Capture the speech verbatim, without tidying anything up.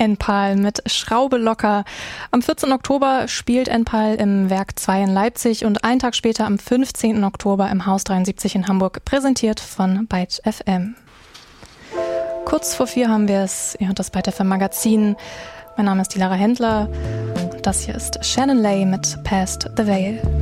Enpal mit Schraube locker. Am vierzehnten Oktober spielt Enpal im Werk zwei in Leipzig und einen Tag später am fünfzehnten Oktober im Haus dreiundsiebzig in Hamburg, präsentiert von Byte F M. Kurz vor vier haben wir es, ihr hört das Byte F M Magazin. Mein Name ist die Lara Händler und das hier ist Shannon Lay mit Past the Veil.